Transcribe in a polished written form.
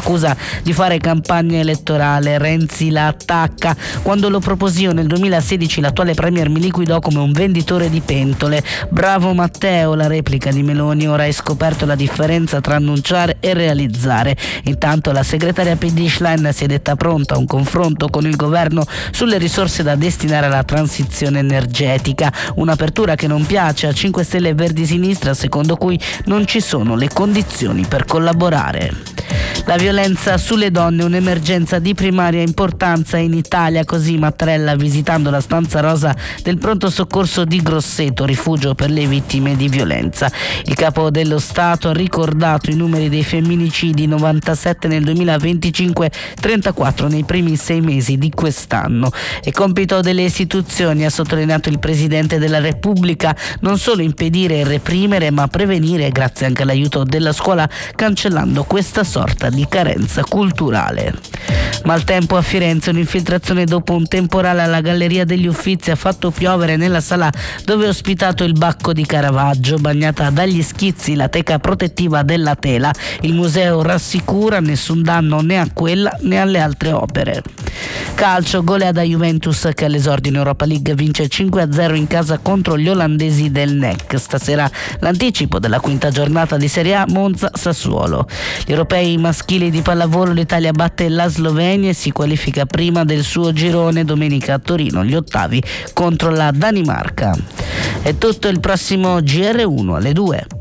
l'accusa di fare campagna elettorale. Renzi la attacca. Quando lo proposi io nel 2016 l'attuale premier mi liquidò come un venditore di pentole. Bravo Matteo, la replica di Meloni. Ora hai scoperto la differenza tra annunciare e realizzare. Intanto la segretaria PD Schlein si è detta pronta a un confronto con il governo sulle risorse da destinare alla transizione energetica. Un'apertura che non piace a 5 Stelle e Verdi Sinistra, secondo cui non ci sono le condizioni per collaborare. La violenza sulle donne, un'emergenza di primaria importanza in Italia, così Mattarella visitando la stanza rosa del pronto soccorso di Grosseto, rifugio per le vittime di violenza. Il capo dello Stato ha ricordato i numeri dei femminicidi: 97 nel 2025, 34 nei primi 6 mesi di quest'anno. È compito delle istituzioni, ha sottolineato il Presidente della Repubblica, non solo impedire e reprimere, ma prevenire, grazie anche all'aiuto della scuola, cancellando questa sorta di carenza culturale. Maltempo a Firenze, un'infiltrazione dopo un temporale alla Galleria degli Uffizi ha fatto piovere nella sala dove è ospitato il Bacco di Caravaggio, bagnata dagli schizzi la teca protettiva della tela. Il museo rassicura: nessun danno né a quella né alle altre opere. Calcio, goleada Juventus che all'esordio in Europa League vince 5-0 in casa contro gli olandesi del NEC. Stasera l'anticipo della quinta giornata di Serie A, Monza-Sassuolo. Gli europei maschili di pallavolo, l'Italia batte la Slovenia e si qualifica prima del suo girone. Domenica a Torino gli ottavi contro la Danimarca. È tutto, il prossimo GR1 alle 2.